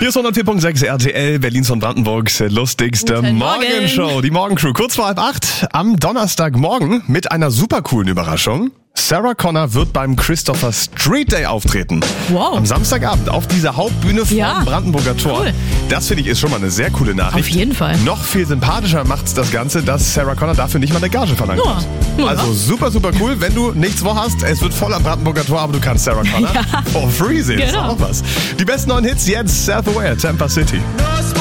Hier ist 104.6 RTL, Berlins und Brandenburgs lustigste Guten Morgenshow. Die Morgencrew, kurz vor 7:30 am Donnerstagmorgen mit einer super coolen Überraschung. Sarah Connor wird beim Christopher Street Day auftreten. Wow. Am Samstagabend auf dieser Hauptbühne vom Ja. Brandenburger Tor. Cool. Das finde ich ist schon mal eine sehr coole Nachricht. Auf jeden Fall. Noch viel sympathischer macht's das Ganze, dass Sarah Connor dafür nicht mal eine Gage verlangt Ja. hat. Ja. Also super, super cool. Wenn du nichts vorhast, es wird voll am Brandenburger Tor, aber du kannst Sarah Connor for free sehen. Genau. Ist auch was. Die besten neuen Hits jetzt, Self-Aware, Tampa City. No